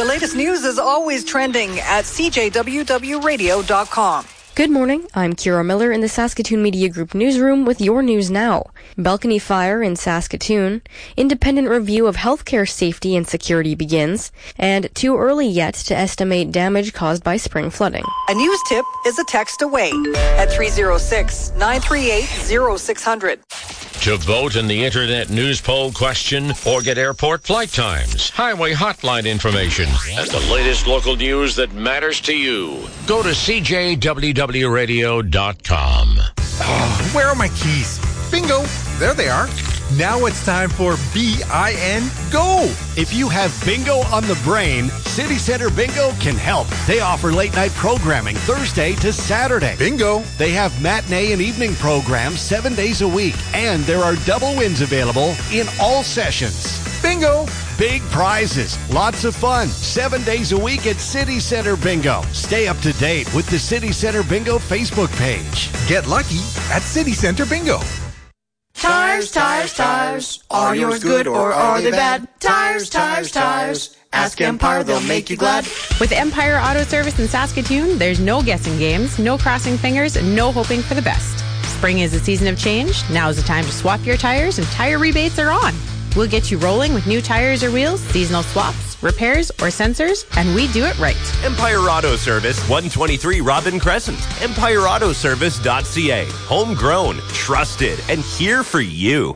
latest news is always trending at cjwwradio.com. Good morning, I'm Kira Miller in the Saskatoon Media Group newsroom with your news now. Balcony fire in Saskatoon, independent review of healthcare safety and security begins, and too early yet to estimate damage caused by spring flooding. A news tip is a text away at 306-938-0600. To vote in the Internet News Poll question or get airport flight times, highway hotline information, and the latest local news that matters to you, go to cjwwradio.com. Oh, where are my keys? Bingo! There they are. Now it's time for BIN-GO. If you have bingo on the brain, City Center Bingo can help. They offer late-night programming Thursday to Saturday. Bingo! They have matinee and evening programs 7 days a week, and there are double wins available in all sessions. Bingo! Big prizes, lots of fun, 7 days a week at City Center Bingo. Stay up to date with the City Center Bingo Facebook page. Get lucky at City Center Bingo. Tires, tires, tires. Are yours good or are they bad? Tires, tires, tires. Ask Empire, they'll make you glad. With Empire Auto Service in Saskatoon, there's no guessing games, no crossing fingers, and no hoping for the best. Spring is the season of change. Now's the time to swap your tires, and tire rebates are on. We'll get you rolling with new tires or wheels, seasonal swaps, repairs, or sensors, and we do it right. Empire Auto Service, 123 Robin Crescent. EmpireAutoservice.ca. Homegrown, trusted, and here for you.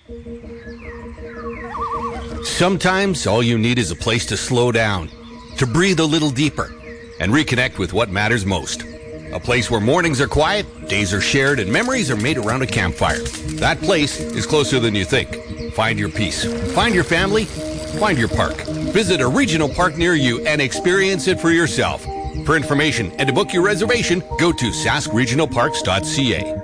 Sometimes all you need is a place to slow down, to breathe a little deeper, and reconnect with what matters most. A place where mornings are quiet, days are shared, and memories are made around a campfire. That place is closer than you think. Find your peace. Find your family. Find your park. Visit a regional park near you and experience it for yourself. For information and to book your reservation, go to saskregionalparks.ca.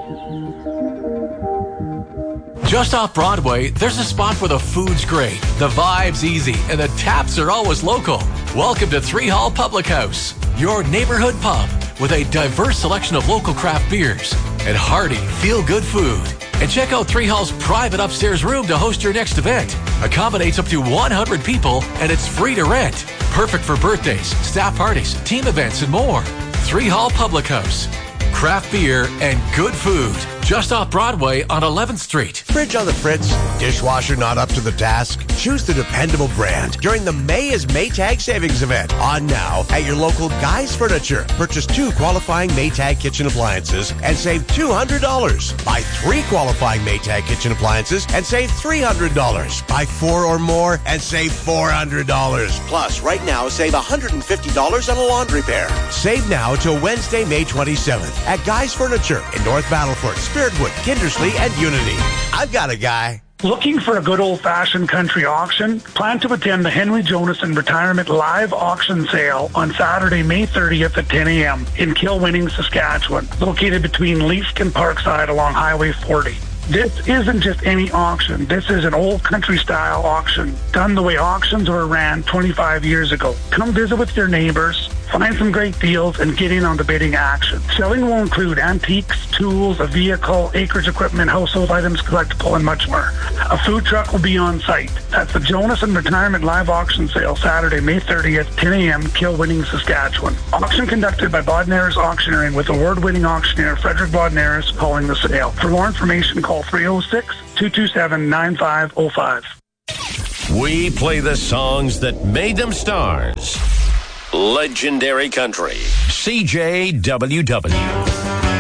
Just off Broadway, there's a spot where the food's great, the vibe's easy, and the taps are always local. Welcome to Three Hall Public House, your neighborhood pub with a diverse selection of local craft beers and hearty, feel-good food. And check out Three Hall's private upstairs room to host your next event. Accommodates up to 100 people, and it's free to rent. Perfect for birthdays, staff parties, team events, and more. Three Hall Public House. Craft beer and good food. Just off Broadway on 11th Street. Fridge on the fritz? Dishwasher not up to the task? Choose the dependable brand during the May is Maytag Savings Event. On now at your local Guy's Furniture. Purchase 2 qualifying Maytag kitchen appliances and save $200. Buy 3 qualifying Maytag kitchen appliances and save $300. Buy 4 or more and save $400. Plus, right now, save $150 on a laundry pair. Save now till Wednesday, May 27th at Guy's Furniture in North Battleford, Spiritwood, Kindersley, and Unity. I've got a guy. Looking for a good old-fashioned country auction? Plan to attend the Henry Jonason Retirement Live Auction Sale on Saturday, May 30th at 10 a.m. in Kilwinning, Saskatchewan, located between Leask and Parkside along Highway 40. This isn't just any auction. This is an old country-style auction, done the way auctions were ran 25 years ago. Come visit with your neighbors, find some great deals, and get in on the bidding action. Selling will include antiques, tools, a vehicle, acreage equipment, household items, collectible, and much more. A food truck will be on site. That's the Jonason Retirement Live Auction Sale, Saturday, May 30th, 10 a.m., Kilwinning, Saskatchewan. Auction conducted by Bodnaris Auctioneering with award-winning auctioneer Frederick Bodnaris calling the sale. For more information, call 306-227-9505. We play the songs that made them stars. Legendary Country. CJWW.